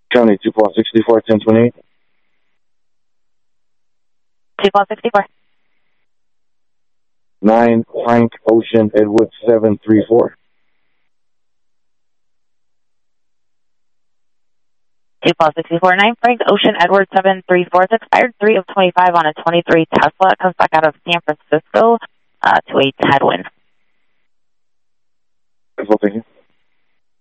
County 2 Paul 64 1028. 2 Paul 64. 9 Frank Ocean Edward 734. 2 Paul 64. 9 Frank Ocean Edward 734. It's expired 3 of 25 on a 23 Tesla. It comes back out of San Francisco to a headwind. Thank you.